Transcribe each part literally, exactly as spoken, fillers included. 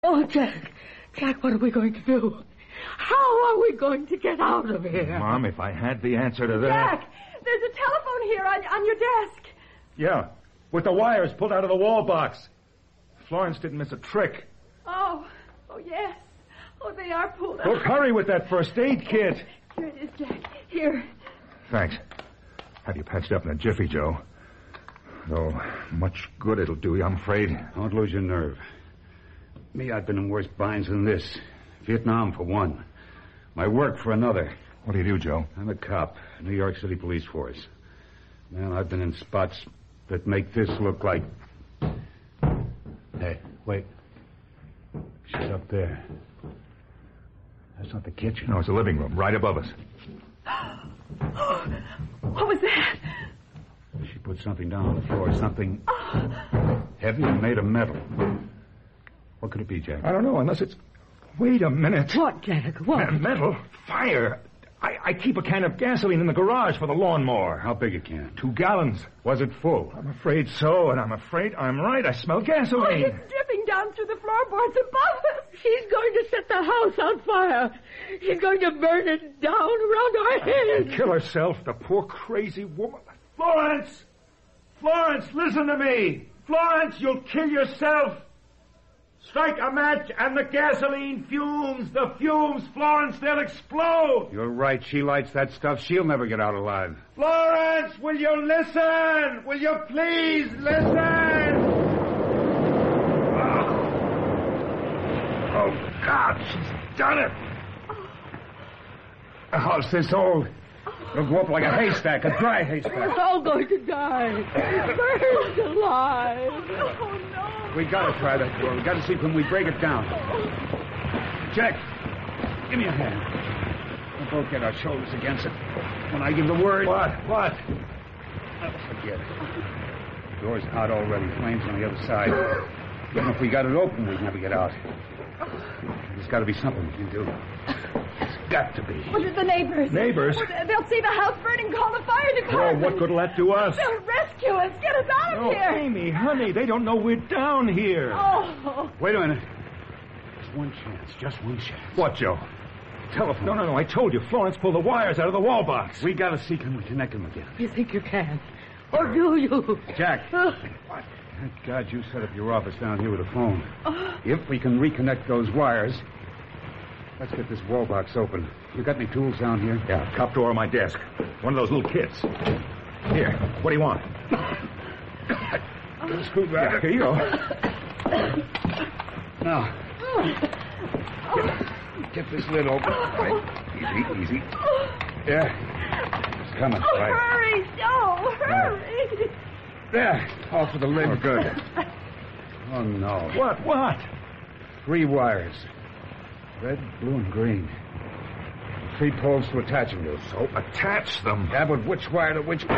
Oh, Jack. Jack, what are we going to do? How are we going to get out of here? Mom, if I had the answer to that... Jack, there's a telephone here on, on your desk. Yeah, with the wires pulled out of the wall box. Florence didn't miss a trick. Oh, oh, yes. Oh, they are pulled out. Look, hurry with that first aid kit. Here it is, Jack. Here. Thanks. Have you patched up in a jiffy, Joe. Though much good it'll do you, I'm afraid. Don't lose your nerve. Me, I've been in worse binds than this. Vietnam, for one. My work, for another. What do you do, Joe? I'm a cop, New York City Police Force. Man, I've been in spots that make this look like... Hey, wait. She's up there. That's not the kitchen. No, it's the living room, right above us. What was that? She put something down on the floor, something heavy and made of metal. What could it be, Jack? I don't know, unless it's... Wait a minute. What, Jack? What? Me- metal? Fire? I, I keep a can of gasoline in the garage for the lawnmower. How big a can? Two gallons. Was it full? I'm afraid so, and I'm afraid I'm right. I smell Oh, gasoline. it's dripping down through the floorboards above us. She's going to set the house on fire. She's going to burn it down around our heads. Kill herself, the poor crazy woman. Florence! Florence, listen to me! Florence, you'll kill yourself! Strike a match and the gasoline fumes, the fumes, Florence, they'll explode! You're right. She lights that stuff. She'll never get out alive. Florence, will you listen? Will you please listen? Oh, oh God, she's done it. The house this old. It'll go up like a haystack, a dry haystack. We're all going to die. Burned alive. Oh, no. We gotta try that door. We gotta see can we break it down. Jack, give me a hand. We'll both get our shoulders against it. When I give the word... What? What? Oh, forget it. The door's hot already. Flames on the other side. Even if we got it open, we'd never get out. There's got to be something we can do. There's got to be. What are the neighbors? Neighbors? Oh, they'll see the house burning, call the fire Oh, department. what good'll that do us? They'll rescue us. Get us out of No, here. Amy, honey, they don't know we're down here. Oh. Wait a minute. There's one chance. Just one chance. What, Joe? Telephone. No, no, no, I told you. Florence pulled the wires out of the wall box. We gotta see can we connect them again. You think you can? Or do you? Jack. Uh, What? Thank God you set up your office down here with a phone. If we can reconnect those wires, let's get this wall box open. You got any tools down here? Yeah, top drawer of my desk. One of those little kits. Here, what do you want? A screwdriver. Yeah, here you go. Now, get, get this lid open. Right. Easy, easy. Yeah. It's coming. Oh, Right. hurry, Joe. Hurry. There. Off with the lid. Oh, good. Oh, no. What, what? Three wires. Red, blue, and green. Three poles to attach them to. So attach them. Yeah, but which wire to which pole?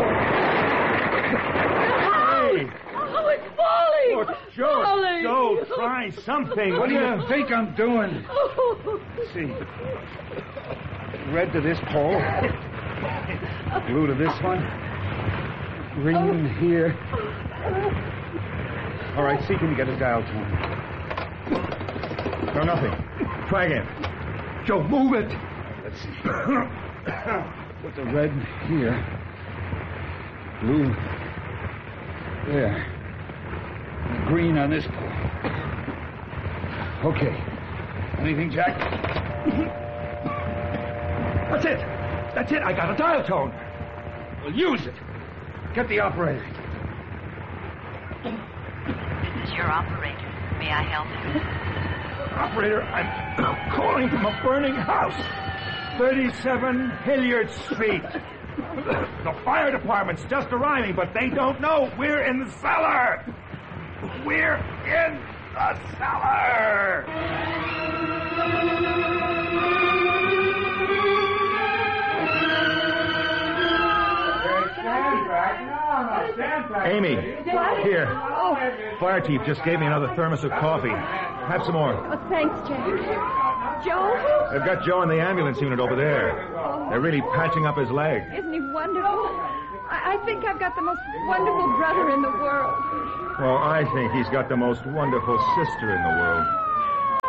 Hey! Oh, it's falling. Look, Joe, Falling. Joe, try something. What do you think I'm doing? Oh. See. Red to this pole. Blue to this one. Green here. All right, see, can you get a dial tone? No, nothing. Try again. Joe, move it. Let's see. Put the red here. Blue there. And green on this pole. Okay. Anything, Jack? That's it. That's it. I got a dial tone. Well, use it. Get the operator. This is your operator. May I help you? Operator, I'm calling from a burning house. thirty-seven Hilliard Street. The fire department's just arriving, but they don't know we're in the cellar. We're in the cellar. Amy, here. Fire chief just gave me another thermos of coffee. Have some more. Oh, thanks, Jack. Joe? They've got Joe in the ambulance unit over there. They're really patching up his leg. Isn't he wonderful? I, I think I've got the most wonderful brother in the world. Well, I think he's got the most wonderful sister in the world.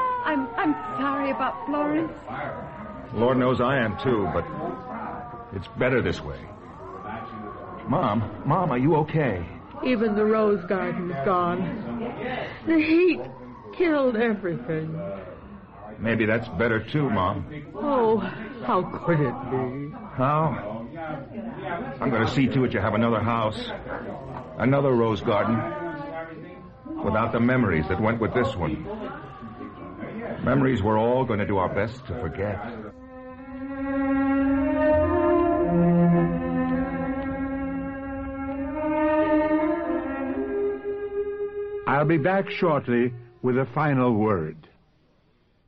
I'm sorry about Florence. Lord knows I am, too, but it's better this way. Mom, Mom, are you okay? Even the rose garden's gone. The heat killed everything. Maybe that's better, too, Mom. Oh, how could it be? How? I'm going to see to it you have another house, another rose garden, without the memories that went with this one. Memories we're all going to do our best to forget. I'll be back shortly with a final word.